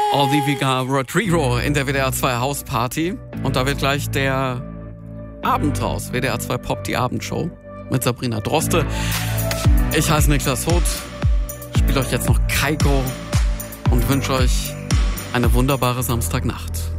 Olivia Rodrigo in der WDR 2 Hausparty. Und da wird gleich der Abend raus. WDR 2 Pop, die Abendshow mit Sabrina Droste. Ich heiße Niklas Hoth, spiele euch jetzt noch Kaiko und wünsche euch eine wunderbare Samstagnacht.